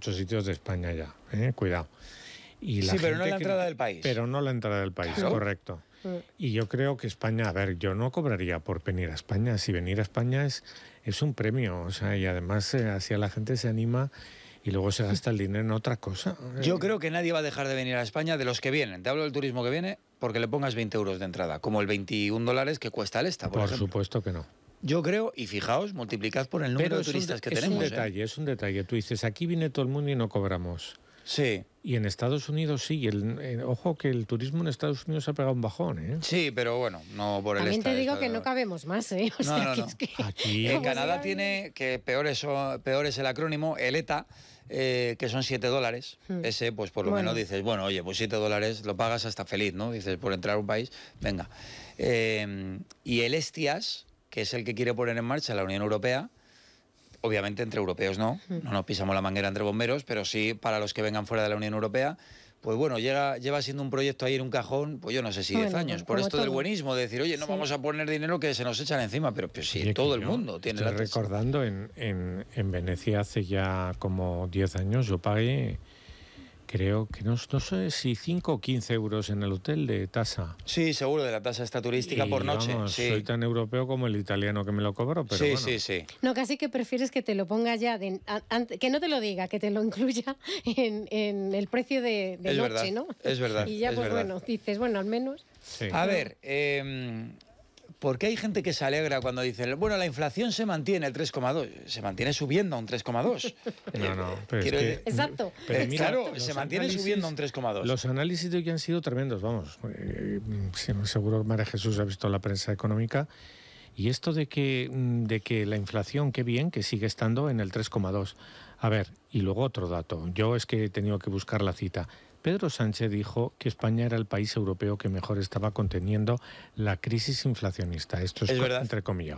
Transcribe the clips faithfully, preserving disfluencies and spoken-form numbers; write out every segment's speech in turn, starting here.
muchos sitios de España ya, ¿eh? Cuidado. Y la sí, pero no la que, entrada del país. Pero no la entrada del país, ¿no? Correcto. Y yo creo que España, a ver, yo no cobraría por venir a España. Si venir a España es, es un premio, o sea, y además eh, así la gente se anima y luego se gasta el dinero en otra cosa. Yo creo que nadie va a dejar de venir a España de los que vienen. Te hablo del turismo que viene porque le pongas veinte euros de entrada, como el veintiún dólares que cuesta el esta, por, por ejemplo. supuesto que no. Yo creo, y fijaos, multiplicad por el número Pero de turistas un, que es tenemos. Es un detalle, ¿eh? es un detalle. Tú dices, aquí viene todo el mundo y no cobramos. Sí. Y en Estados Unidos sí. El, eh, ojo que el turismo en Estados Unidos ha pegado un bajón, ¿eh? Sí, pero bueno, no por el También esta, te digo esta, que no cabemos más, ¿eh? O no, sea, no, que no. Es que, aquí en Canadá tiene, que peor es, peor es el acrónimo, el ETA, eh, que son siete dólares. Hmm. Ese, pues por lo bueno. menos dices, bueno, oye, pues siete dólares lo pagas hasta feliz, ¿no? Dices, por entrar a un país, venga. Eh, y el ESTIAS, que es el que quiere poner en marcha la Unión Europea, obviamente entre europeos no, no nos pisamos la manguera entre bomberos, pero sí para los que vengan fuera de la Unión Europea, pues bueno, llega, lleva siendo un proyecto ahí en un cajón, pues yo no sé si diez bueno, años, por esto todo. Del buenismo, de decir, oye, no sí. vamos a poner dinero que se nos echan encima, pero pues sí, oye, todo el mundo tiene estoy la recordando, en, en, en Venecia hace ya como diez años yo pagué, creo que no, no sé si cinco o quince euros en el hotel de tasa. Sí, seguro, de la tasa esta turística y, por noche. Vamos, sí. Soy tan europeo como el italiano que me lo cobro, pero sí, bueno. Sí, sí, No, casi que prefieres que te lo ponga ya, de, a, a, que no te lo diga, que te lo incluya en, en el precio de, de es noche, verdad, ¿no? Es verdad. Y ya, es pues verdad. bueno, dices, bueno, al menos... Sí. A ver, eh... ¿por qué hay gente que se alegra cuando dicen, bueno, la inflación se mantiene el tres coma dos? Se mantiene subiendo a un tres coma dos. No, no, pero Quiero es que, decir, exacto. Pero mira, claro, se mantiene análisis, subiendo a un tres coma dos. Los análisis de hoy han sido tremendos, vamos. Eh, seguro que María Jesús ha visto la prensa económica. Y esto de que, de que la inflación, qué bien, que sigue estando en el tres coma dos. A ver, y luego otro dato. Yo es que he tenido que buscar la cita. Pedro Sánchez dijo que España era el país europeo que mejor estaba conteniendo la crisis inflacionista. Esto es, es verdad. entre comillas.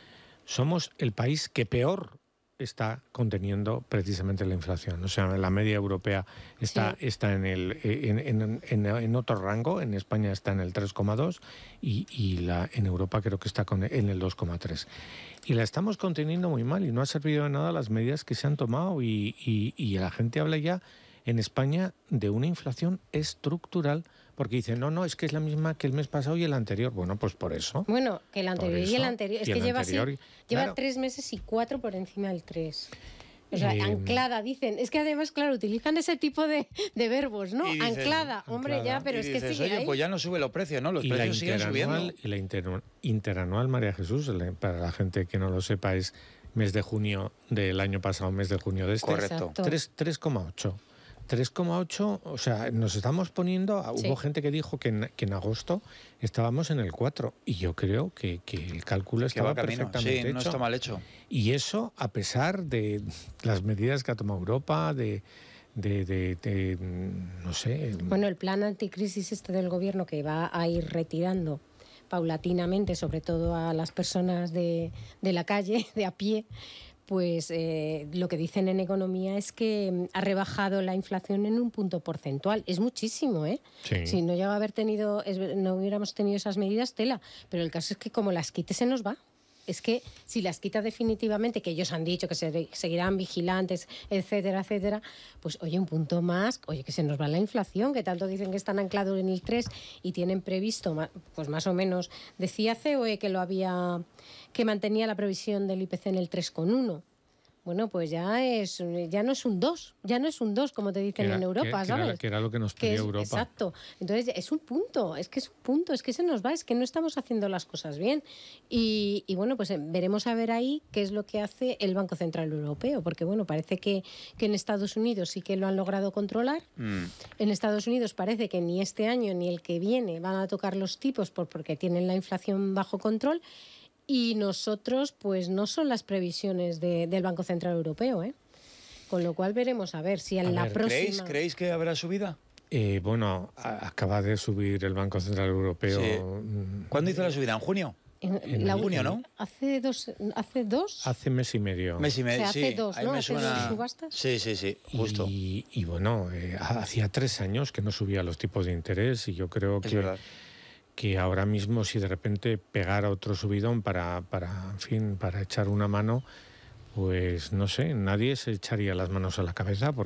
Somos el país que peor está conteniendo precisamente la inflación. O sea, la media europea está, sí. está en, el, en, en, en, en otro rango. En España está en el tres coma dos y, y la, en Europa creo que está con, en el dos coma tres. Y la estamos conteniendo muy mal y no ha servido de nada las medidas que se han tomado y, y, y la gente habla ya en España de una inflación estructural, porque dicen, no, no, es que es la misma que el mes pasado y el anterior. Bueno, pues por eso. Bueno, que el anterior eso, y el anterior. Es que lleva, anterior, así, claro. lleva tres meses y cuatro por encima del tres. O sea, eh, anclada, dicen. Es que además, claro, utilizan ese tipo de, de verbos, ¿no? Dices, anclada, hombre, anclada. ya, pero y es dices, que sigue oye, ahí. pues ya no sube los precios, ¿no? Los y precios siguen subiendo. Y la inter, interanual, María Jesús, para la gente que no lo sepa, es mes de junio del año pasado, mes de junio de este. Correcto. tres coma ocho. tres coma ocho, o sea, nos estamos poniendo... Sí. Hubo gente que dijo que en, que en agosto estábamos en el cuatro, y yo creo que, que el cálculo estaba perfectamente sí, hecho. no está mal hecho. Y eso, a pesar de las medidas que ha tomado Europa, de... De, de, de, no sé... Bueno, el plan anticrisis este del gobierno que va a ir retirando paulatinamente, sobre todo a las personas de, de la calle, de a pie, pues eh, lo que dicen en economía es que ha rebajado la inflación en un punto porcentual. Es muchísimo, ¿eh? Sí. Si no llega a haber tenido, es, no hubiéramos tenido esas medidas, tela. Pero el caso es que como las quite se nos va. Es que si las quita definitivamente, que ellos han dicho que se seguirán vigilantes, etcétera, etcétera, pues oye, un punto más, oye, que se nos va la inflación, que tanto dicen que están anclados en el tres y tienen previsto, pues más o menos, decía C O E que lo había, que mantenía la previsión del I P C en el tres coma uno. Bueno, pues ya es ya no es un dos, ya no es un dos, como te dicen era, en Europa, que, ¿sabes? Que era, que era lo que nos pedía que es, Europa. Exacto. Entonces, es un punto, es que es un punto, es que se nos va, es que no estamos haciendo las cosas bien. Y, y bueno, pues veremos a ver ahí qué es lo que hace el Banco Central Europeo, porque bueno, parece que, que en Estados Unidos sí que lo han logrado controlar. Mm. En Estados Unidos parece que ni este año ni el que viene van a tocar los tipos por, porque tienen la inflación bajo control. Y nosotros, pues no son las previsiones de, del Banco Central Europeo, ¿eh? Con lo cual veremos a ver si en a la ver, próxima... ¿creéis, ¿Creéis que habrá subida? Eh, bueno, a, acaba de subir el Banco Central Europeo. Sí. ¿Cuándo hizo la subida? ¿En junio? En, en la, junio, ¿no? Hace dos, hace dos. Hace mes y medio. Mes y medio, o sea, hace sí. dos, Ahí ¿no? me hace suena... dos subastas. Sí, sí, sí, justo. Y, y bueno, eh, hacía tres años que no subía los tipos de interés y yo creo es que... verdad. que ahora mismo si de repente pegara otro subidón para, para, en fin, para echar una mano, pues no sé, nadie se echaría las manos a la cabeza.